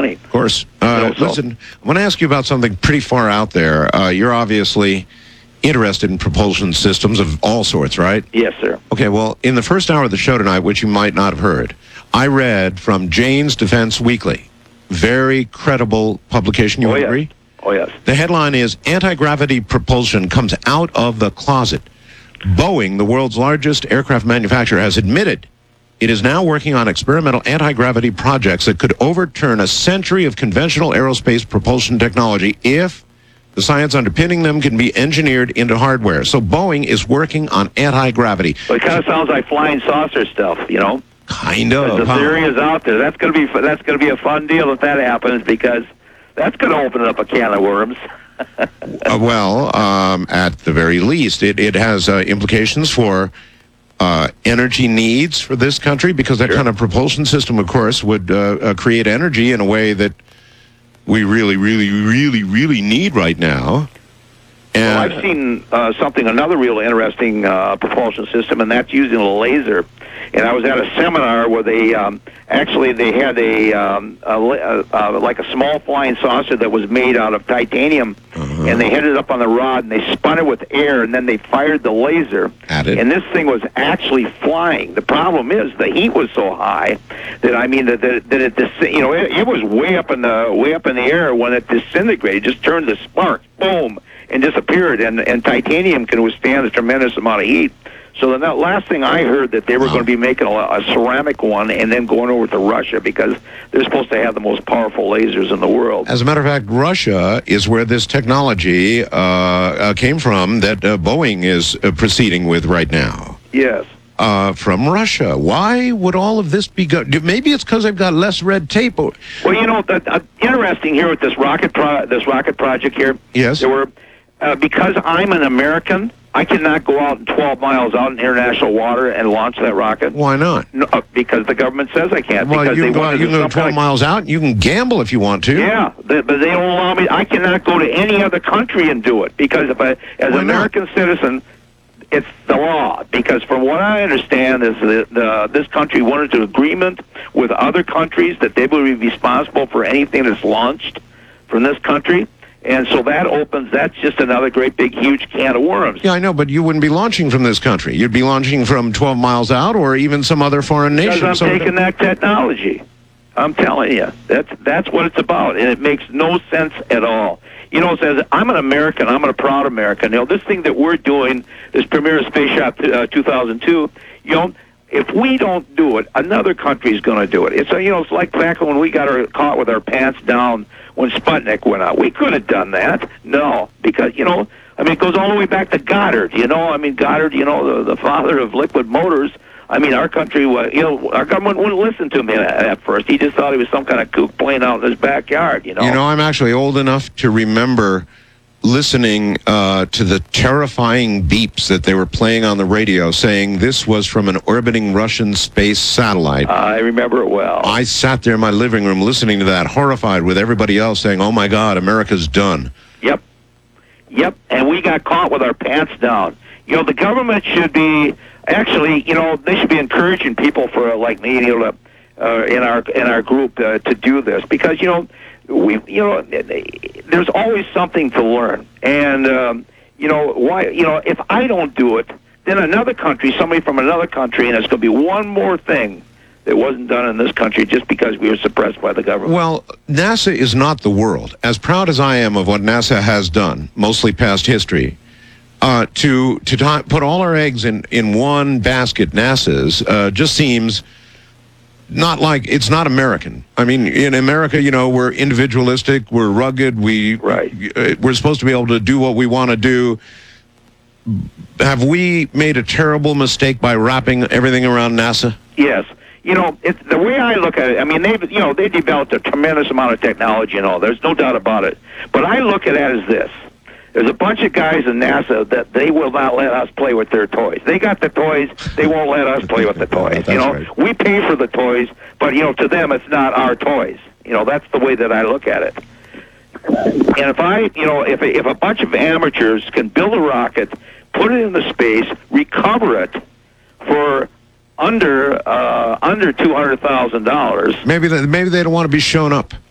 money. Of course. Listen, I want to ask you about something pretty far out there. You're obviously interested in propulsion systems of all sorts, right? Yes, sir. Okay, well, in the first hour of the show tonight, which you might not have heard, I read from Jane's Defense Weekly. Very credible publication, you agree? Oh, yes. The headline is, Anti-Gravity Propulsion Comes Out of the Closet. Boeing, the world's largest aircraft manufacturer, has admitted it is now working on experimental anti-gravity projects that could overturn a century of conventional aerospace propulsion technology if the science underpinning them can be engineered into hardware. So Boeing is working on anti-gravity. Well, it kind of sounds like flying saucer stuff, you know? Kind of. The theory is out there. That's going to be a fun deal if that happens, because that's going to open up a can of worms. At the very least, it has implications for energy needs for this country, because that kind of propulsion system, of course, would create energy in a way that we really, really, really, really need right now. And I've seen another real interesting propulsion system, and that's using a laser. And I was at a seminar where they had like a small flying saucer that was made out of titanium, and they hit it up on the rod, and they spun it with air, and then they fired the laser at it. And this thing was actually flying. The problem is the heat was so high that it was way up in the air when it disintegrated. It just turned to sparks, boom, and disappeared. And titanium can withstand a tremendous amount of heat. So the last thing I heard, that they were going to be making a ceramic one and then going over to Russia, because they're supposed to have the most powerful lasers in the world. As a matter of fact, Russia is where this technology came from that Boeing is proceeding with right now. Yes. From Russia. Why would all of this be good? Maybe it's because they've got less red tape. Well, you know, interesting here with this rocket project here. Yes. There were because I'm an American, I cannot go out 12 miles out in international water and launch that rocket. Why not? No, because the government says I can't. Well, because you can go 12 miles out. You can gamble if you want to. Yeah, but they don't allow me. I cannot go to any other country and do it, because as an American citizen, it's the law. Because from what I understand is this country wanted an agreement with other countries that they would be responsible for anything that's launched from this country. And so that's just another great big huge can of worms. Yeah, I know, but you wouldn't be launching from this country. You'd be launching from 12 miles out or even some other foreign nation. Because I'm taking that technology. I'm telling you, that's what it's about, and it makes no sense at all. You know, it says, I'm an American, I'm a proud American. You know, this thing that we're doing, this Premier Space Shop 2002, you know, if we don't do it, another country's going to do it. It's like back when we got caught with our pants down when Sputnik went out. We could have done that. No, because, it goes all the way back to Goddard, Goddard, the father of liquid motors. Our country, our government wouldn't listen to me at first. He just thought he was some kind of kook playing out in his backyard, I'm actually old enough to remember listening to the terrifying beeps that they were playing on the radio, saying this was from an orbiting Russian space satellite. I remember it well. I sat there in my living room listening to that, horrified, with everybody else saying, oh my God, America's done. Yep, and we got caught with our pants down. The government should be, actually, they should be encouraging people like me, in our group to do this, because, there's always something to learn. And, if I don't do it, then another country, somebody from another country, and it's going to be one more thing that wasn't done in this country just because we were suppressed by the government. Well, NASA is not the world. As proud as I am of what NASA has done, mostly past history, to put all our eggs in one basket, NASA's, just seems not like, it's not American. In America, we're individualistic, we're rugged, we're supposed to be able to do what we want to do. Have we made a terrible mistake by wrapping everything around NASA? Yes. It's the way I look at it. They developed a tremendous amount of technology and all. There's no doubt about it. But I look at it as this. There's a bunch of guys in NASA that they will not let us play with their toys. They got the toys. They won't let us play with the toys. Right. We pay for the toys, but, to them it's not our toys. That's the way that I look at it. And if a bunch of amateurs can build a rocket, put it into space, recover it for under $200,000. Maybe they don't want to be shown up.